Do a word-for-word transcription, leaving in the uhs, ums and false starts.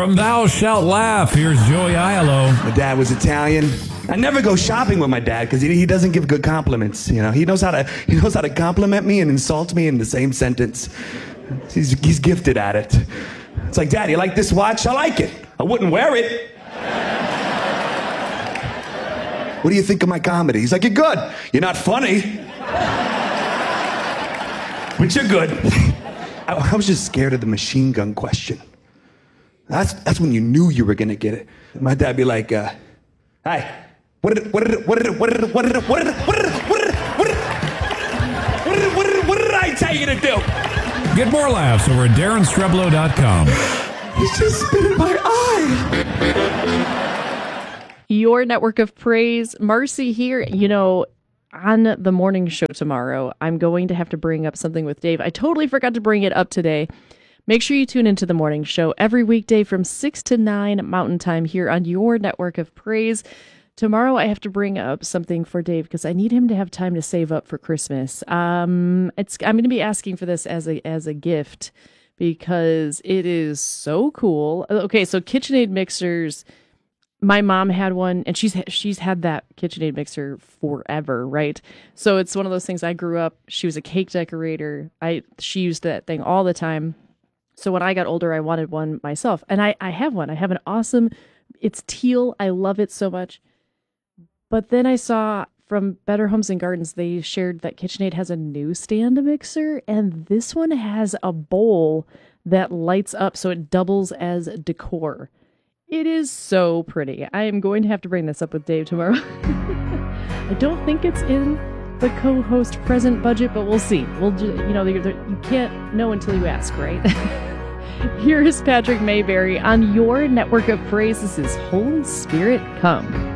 From Thou Shalt Laugh, here's Joey Aiello. My dad was Italian. I never go shopping with my dad because he, he doesn't give good compliments. You know, he knows how to he knows how to compliment me and insult me in the same sentence. He's he's gifted at it. It's like, Dad, you like this watch? I like it. I wouldn't wear it. What do you think of my comedy? He's like, you're good. You're not funny. But you're good. I, I was just scared of the machine gun question. That's that's when you knew you were gonna get it. My dad be like, uh, "Hi, what did what did what did what did what did what did what did what did what did what did what did what did I tell you to do?" Get more laughs over at Darren Streblow dot com. He's just spit in my eye. Your network of praise, Marcy here. You know, on the morning show tomorrow, I'm going to have to bring up something with Dave. I totally forgot to bring it up today. Make sure you tune into the morning show every weekday from six to nine Mountain Time here on your network of praise. Tomorrow I have to bring up something for Dave because I need him to have time to save up for Christmas. Um, it's I'm going to be asking for this as a as a gift because it is so cool. Okay, so KitchenAid mixers. My mom had one, and she's she's had that KitchenAid mixer forever, right? So it's one of those things. I grew up. She was a cake decorator. I she used that thing all the time. So when I got older, I wanted one myself. And I, I have one. I have an awesome, it's teal. I love it so much. But then I saw from Better Homes and Gardens, they shared that KitchenAid has a new stand mixer. And this one has a bowl that lights up so it doubles as decor. It is so pretty. I am going to have to bring this up with Dave tomorrow. I don't think it's in the co-host present budget, but we'll see. We'll, you know, you can't know until you ask, right? Here is Patrick Mayberry on your network of praise. This is Holy Spirit Come.